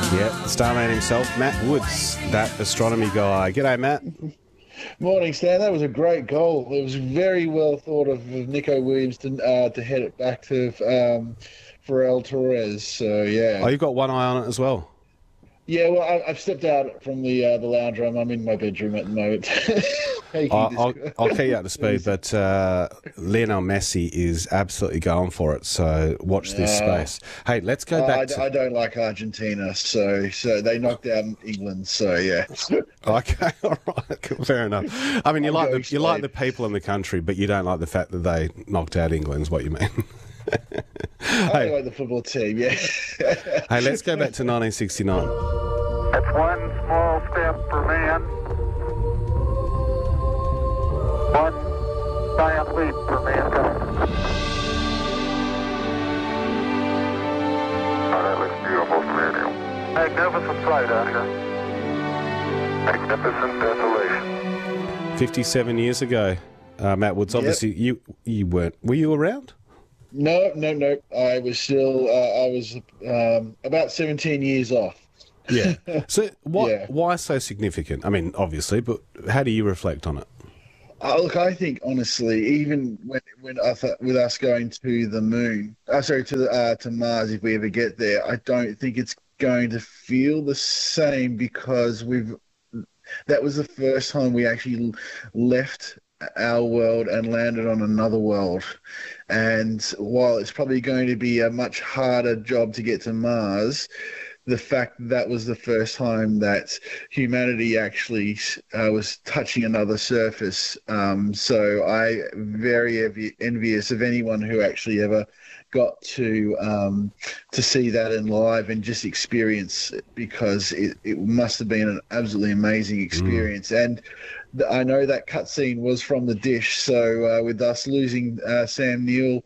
Yeah, Starman himself, Matt Woods, that astronomy guy. G'day, Matt. Morning, Stan. That was a great goal. It was very well thought of Nico Williams to head it back to Farrell Torres. So Oh, yeah, you've got one eye on it as well. yeah. Well, I've stepped out from the lounge room. I'm in my bedroom at the moment, taking this. I'll keep you up to speed, but Lionel Messi is absolutely going for it. So watch this Uh, space. Hey, let's go back to. I don't like Argentina, so they knocked out England. So yeah, Okay, all right, fair enough. I mean, I'm going you like Spain. the people in the country, but you don't like the fact that they knocked out England. Is what you mean? I Hey, like the football team. Yeah. hey, let's go back to 1969. That's one small step for man, one giant leap for mankind. Oh, that looks beautiful from here, Neil. Magnificent sight out here. Magnificent desolation. 57 years ago, Matt Woods. Yep. Obviously, you weren't. Were you around? No, no, no. I was still. I was about 17 years off. Yeah. So Yeah. why so significant? I mean, obviously, but how do you reflect on it? Look, I think honestly, even when I thought with us going to the moon, sorry, to Mars, if we ever get there, I don't think it's going to feel the same because that was the first time we actually left our world and landed on another world. And while it's probably going to be a much harder job to get to Mars, the fact that was the first time that humanity actually was touching another surface. So I very envious of anyone who actually ever got to see that in live and just experience it because it must have been an absolutely amazing experience. And I know that cutscene was from The Dish. So with us losing Sam Neill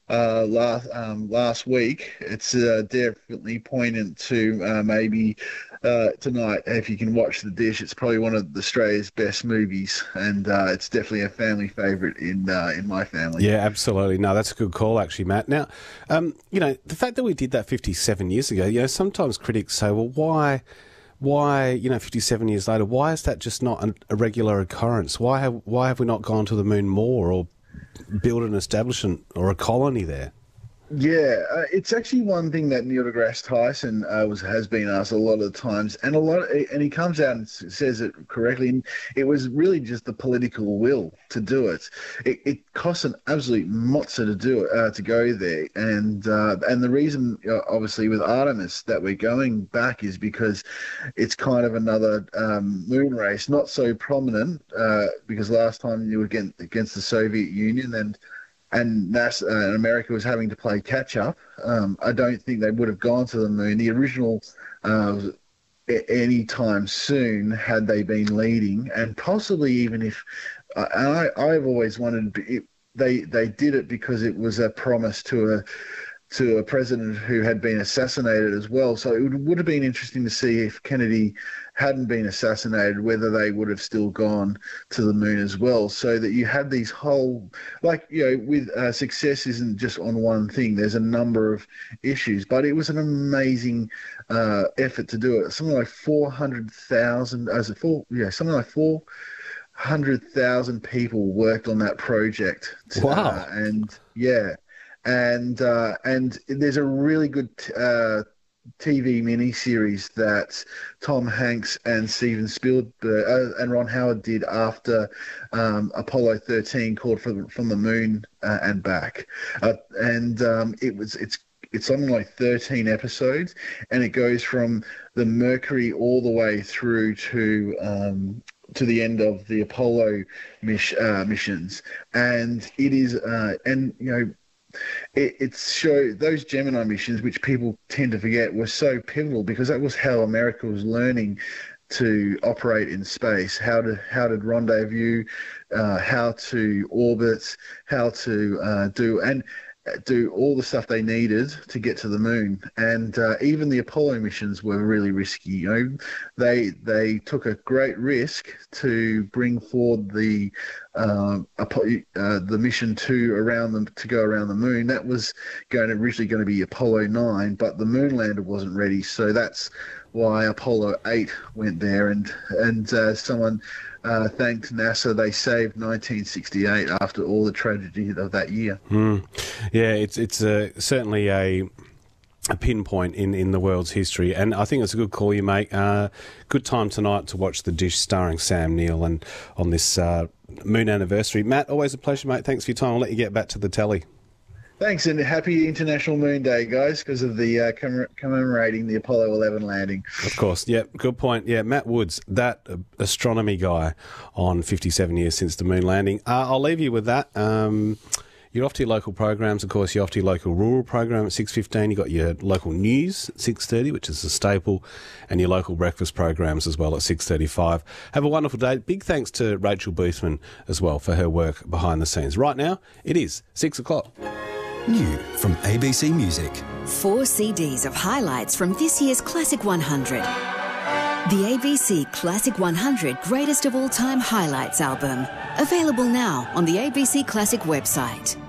last week, it's definitely poignant to maybe tonight. If you can watch The Dish, it's probably one of Australia's best movies, and it's definitely a family favourite in my family. Yeah, absolutely. No, that's a good call, actually, Matt. Now, the fact that we did that 57 years ago, sometimes critics say, well, why, 57 years later, why is that just not a regular occurrence? Why have we not gone to the moon more or build an establishment or a colony there? Yeah, it's actually one thing that Neil deGrasse Tyson has been asked a lot of times, and and he comes out and says it correctly. And it was really just the political will to do it. It costs an absolute mozza to do it, to go there, and the reason, obviously, with Artemis that we're going back is because it's kind of another moon race, not so prominent because last time you were against the Soviet Union and NASA and America was having to play catch up. I don't think they would have gone to the moon. The original any time soon had they been leading, and possibly even if I've always wanted they did it because it was a promise to a president who had been assassinated as well. So it would have been interesting to see if Kennedy hadn't been assassinated, whether they would have still gone to the moon as well. So that you had these whole, with success isn't just on one thing. There's a number of issues, but it was an amazing effort to do it. Something like 400,000, something like 400,000 people worked on that project. Wow. And yeah. And there's a really good TV miniseries that Tom Hanks and Steven Spielberg and Ron Howard did after Apollo 13 called From the Moon and Back, and it's something like 13 episodes, and it goes from the Mercury all the way through to the end of the Apollo missions, and it is it's show those Gemini missions, which people tend to forget, were so pivotal because that was how America was learning to operate in space, how to rendezvous, how to orbit, how to do, do all the stuff they needed to get to the moon. And even the Apollo missions were really risky. You know, they took a great risk to bring forward the mission to go around the moon. That was originally going to be Apollo 9, but the moon lander wasn't ready. So that's why Apollo 8 went there. And someone thanked NASA. They saved 1968 after all the tragedy of that year. Yeah, it's certainly a pinpoint in the world's history, and I think it's a good call you make. Good time tonight to watch The Dish starring Sam Neill and on this moon anniversary. Matt, always a pleasure, mate. Thanks for your time. I'll let you get back to the telly. Thanks, and happy International Moon Day, guys, because of the commemorating the Apollo 11 landing. Of course, yeah, good point. Yeah, Matt Woods, that astronomy guy on 57 years since the moon landing. I'll leave you with that. You're off to your local programs, of course. You're off to your local rural program at 6:15. You've got your local news at 6:30, which is a staple, and your local breakfast programs as well at 6:35. Have a wonderful day. Big thanks to Rachel Boothman as well for her work behind the scenes. Right now, it is 6 o'clock. New from ABC Music. 4 CDs of highlights from this year's Classic 100. The ABC Classic 100 Greatest of All Time Highlights album. Available now on the ABC Classic website.